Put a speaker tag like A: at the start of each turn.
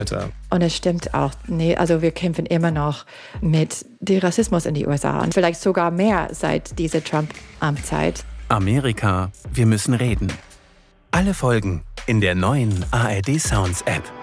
A: Und es stimmt auch, nee, also wir kämpfen immer noch mit dem Rassismus in den USA und vielleicht sogar mehr seit dieser Trump-Amtszeit.
B: Amerika, wir müssen reden. Alle Folgen in der neuen ARD Sounds App.